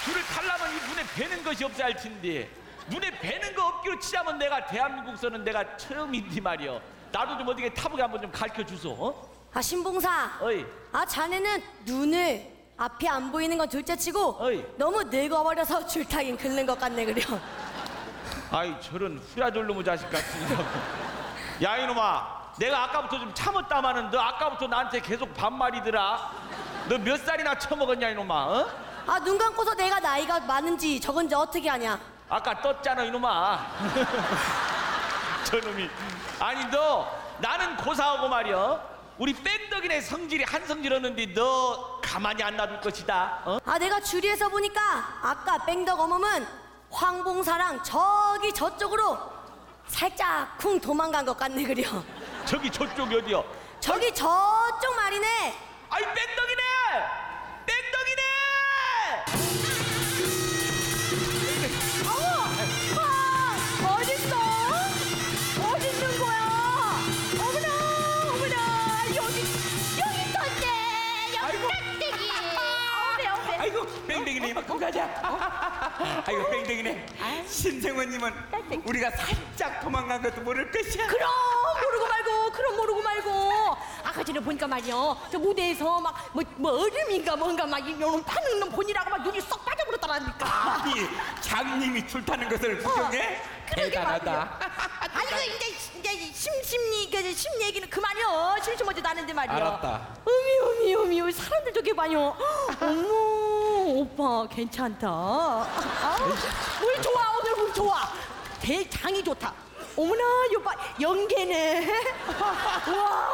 줄을 달라면 이 눈에 뵈는 것이 없어야 할 텐데 눈에 뵈는 거 없기로 치자면 내가 대한민국서는 내가 처음인데 말이여. 나도 좀 어떻게 타보게 한번 좀 가르쳐 주소. 어? 아 신봉사. 어이. 아 자네는 눈을 앞이 안 보이는 건 둘째치고 어이. 너무 늙어버려서 줄타긴 긁는 것 같네 그려. 아이 저런 후야돌 놈의 자식 같으니라고. 야 이놈아, 내가 아까부터 좀 참았다마는 너 아까부터 나한테 계속 반말이더라. 너 몇 살이나 처먹었냐 이놈아. 어? 아 눈 감고서 내가 나이가 많은지 적은지 어떻게 아냐. 아까 떴잖아 이놈아. 저놈이. 아니 너 나는 고사하고 말이여 우리 뺑덕이네 성질이 한 성질이었는데 너 가만히 안 놔둘 것이다. 어? 아 내가 주리에서 보니까 아까 뺑덕 어멈은 황봉사랑 저기 저쪽으로 살짝 쿵 도망간 것 같네 그려. 저기 저쪽이 어디여? 저기 저쪽 말이네. 아이 뺑덕이네! 뺑덕이네! 어딨어? 어디 있는 거야? 어머나 어머나 여기 있었네. 아이고. 땡땡이. 어메. 아이고 뺑덕이네 이만큼 가자. 아이고 뺑덕이네. 신생원님은 우리가 살짝 도망간 것도 모를 것이야. 그럼 모르고 말고 아까 전에 보니까 말이요 저 무대에서 막 뭐 얼음인가 뭔가 막 이런 파는 놈 보니라고 막 눈이 쏙 빠져버렸다라니까. 아니 장님이 줄타는 것을 구경해? 대단하다. 아니 그 이제 심 얘기는 그만이요. 심심하지도 않은데 말이야. 알았다. 어미 사람들 저기 봐요. 어머 오빠 괜찮다. 물 좋아 오늘 물 좋아. 대장이 좋다. 어머나 이 오빠 연계네. 와.